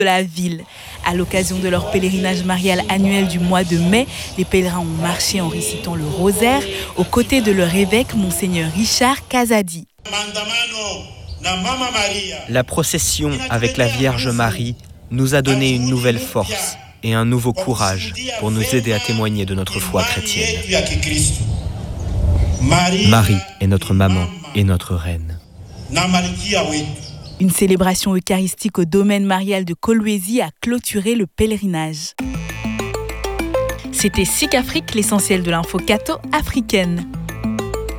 de la ville. À l'occasion de leur pèlerinage marial annuel du mois de mai, les pèlerins ont marché en récitant le rosaire aux côtés de leur évêque, Monseigneur Richard Kazadi. La procession avec la Vierge Marie nous a donné une nouvelle force et un nouveau courage pour nous aider à témoigner de notre foi chrétienne. Marie est notre maman et notre reine. Une célébration eucharistique au domaine marial de Kolwezi a clôturé le pèlerinage. C'était SIC Afrique, l'essentiel de l'info catho africaine.